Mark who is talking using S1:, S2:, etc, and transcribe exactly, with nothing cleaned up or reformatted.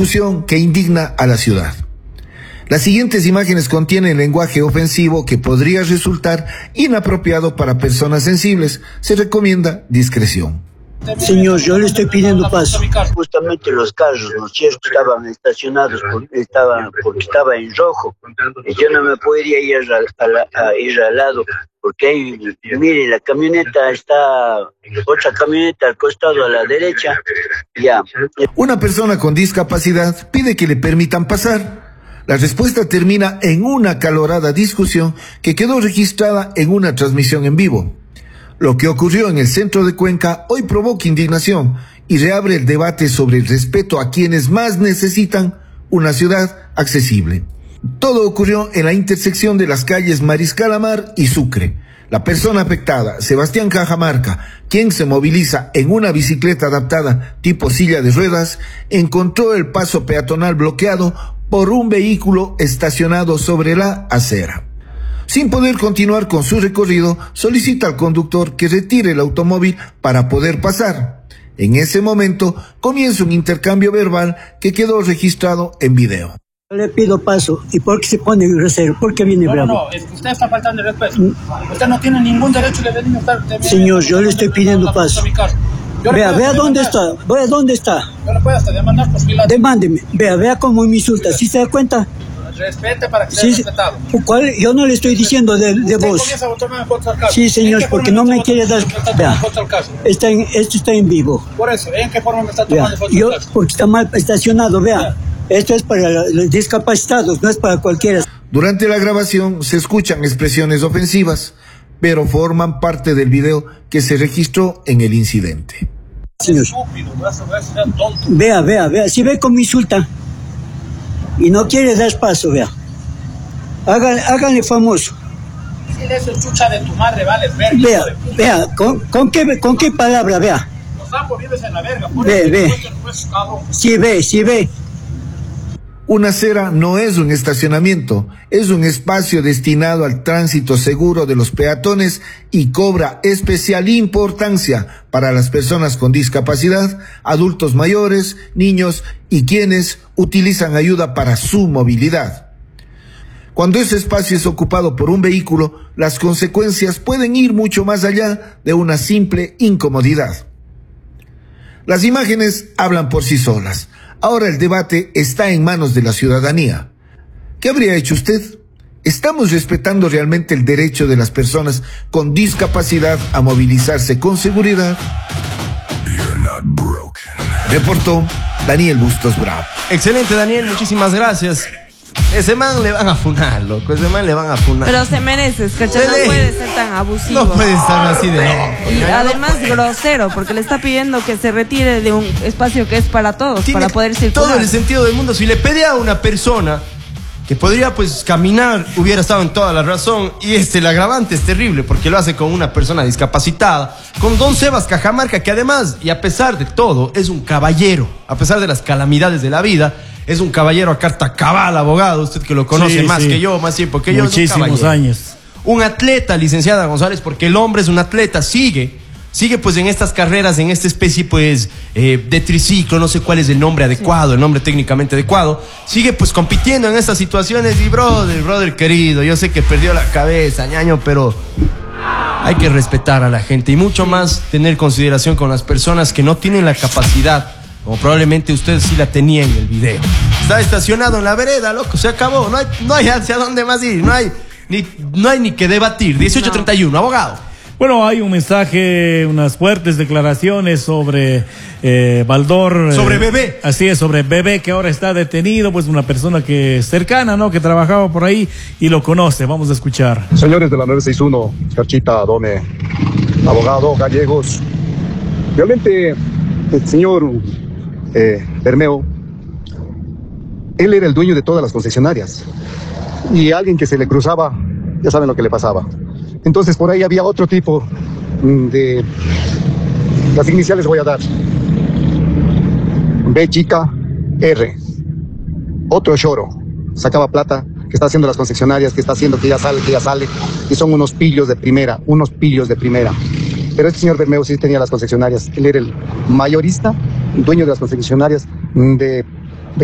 S1: discusión que indigna a la ciudad. Las siguientes imágenes contienen lenguaje ofensivo que podría resultar inapropiado para personas sensibles. Se recomienda discreción.
S2: Señor, yo le estoy pidiendo paso. Justamente los carros, ¿no es cierto?, estaban estacionados por, estaban, porque estaba en rojo. Y yo no me podría ir, a, a la, a ir al lado, porque ahí, mire, la camioneta está, otra camioneta al costado a la derecha. Ya.
S1: Una persona con discapacidad pide que le permitan pasar. La respuesta termina en una acalorada discusión que quedó registrada en una transmisión en vivo. Lo que ocurrió en el centro de Cuenca hoy provoca indignación y reabre el debate sobre el respeto a quienes más necesitan una ciudad accesible. Todo ocurrió en la intersección de las calles Mariscal Amar y Sucre. La persona afectada, Sebastián Cajamarca, quien se moviliza en una bicicleta adaptada tipo silla de ruedas, encontró el paso peatonal bloqueado por un vehículo estacionado sobre la acera. Sin poder continuar con su recorrido, solicita al conductor que retire el automóvil para poder pasar. En ese momento comienza un intercambio verbal que quedó registrado en video.
S2: Le pido paso. ¿Y por qué se pone grosero? ¿Por qué viene
S3: no,
S2: bravo?
S3: No, no, es que usted está faltando el respeto. Usted no tiene ningún derecho de venir a estar... De
S2: Señor, yo le estoy pidiendo paso. Vea, vea dónde está, vea dónde está.
S3: Yo le puedo hasta demandar por filato.
S2: Demándeme, vea, vea cómo me insulta. ¿Sí se da cuenta?
S3: Respete para que sea
S2: sí,
S3: respetado.
S2: ¿Cuál? Yo no le estoy diciendo de, de vos. Sí, señor, porque no me quiere dar... Vea, está en, esto está en vivo.
S3: Por eso, ¿en qué forma me está tomando foto?
S2: Yo, porque está mal estacionado, vea. Esto es para los discapacitados, no es para cualquiera.
S1: Durante la grabación se escuchan expresiones ofensivas, pero forman parte del video que se registró en el incidente.
S2: Señor. Vea, vea, vea, si ve cómo insulta y no quiere dar paso, vea. Háganle, háganle famoso.
S3: Eso es chucha de tu madre, vale, verga.
S2: Vea, vea, ¿con, con, qué, ¿con qué palabra, vea?
S3: Los sapos vives en la verga.
S2: Ve, ve. Sí, ve, sí, ve.
S1: Una acera no es un estacionamiento, es un espacio destinado al tránsito seguro de los peatones y cobra especial importancia para las personas con discapacidad, adultos mayores, niños y quienes utilizan ayuda para su movilidad. Cuando ese espacio es ocupado por un vehículo, las consecuencias pueden ir mucho más allá de una simple incomodidad. Las imágenes hablan por sí solas. Ahora el debate está en manos de la ciudadanía. ¿Qué habría hecho usted? ¿Estamos respetando realmente el derecho de las personas con discapacidad a movilizarse con seguridad? Reportó Daniel Bustos Bravo.
S4: Excelente, Daniel, muchísimas gracias. Ese man le van a funar, loco, ese man le van a funar.
S5: Pero se merece, ¿cachai? No puede ser tan abusivo.
S4: No puede estar así de no.
S5: Y además grosero, porque le está pidiendo que se retire de un espacio que es para todos,
S4: tiene
S5: para poder circular.
S4: Todo el sentido del mundo. Si le pedía a una persona que podría pues caminar, hubiera estado en toda la razón. Y este, el agravante es terrible, porque lo hace con una persona discapacitada, con don Sebas Cajamarca, que además, y a pesar de todo, es un caballero, a pesar de las calamidades de la vida. Es un caballero a carta cabal, abogado, usted que lo conoce sí, más sí. que yo, más tiempo que yo.
S6: Muchísimos años.
S4: Un atleta, licenciada González, porque el hombre es un atleta, sigue, sigue pues en estas carreras, en esta especie pues eh, de triciclo, no sé cuál es el nombre adecuado, sí. el nombre técnicamente adecuado, sigue pues compitiendo en estas situaciones y brother, brother querido, yo sé que perdió la cabeza, ñaño, pero hay que respetar a la gente y mucho más tener consideración con las personas que no tienen la capacidad, como probablemente usted sí la tenía en el video. Está estacionado en la vereda, loco, se acabó, no hay, no hay hacia dónde más ir, no hay ni, no hay ni que debatir. dieciocho treinta y uno, abogado.
S6: Bueno, hay un mensaje, unas fuertes declaraciones sobre eh, Baldor.
S4: Sobre
S6: eh,
S4: Bebé.
S6: Así es, sobre Bebé, que ahora está detenido, pues una persona que es cercana, ¿no? Que trabajaba por ahí y lo conoce. Vamos a escuchar.
S7: Señores de la nueve seis uno, Carchita, Dome, abogado, gallegos. Realmente, el señor eh, Bermeo, él era el dueño de todas las concesionarias. Y alguien que se le cruzaba, ya saben lo que le pasaba. Entonces por ahí había otro tipo de... Las iniciales voy a dar. B chica, R. Otro choro. Sacaba plata, que está haciendo las concesionarias, que está haciendo que ya sale, que ya sale. Y son unos pillos de primera, unos pillos de primera. Pero este señor Bermeo sí tenía las concesionarias. Él era el mayorista, dueño de las concesionarias de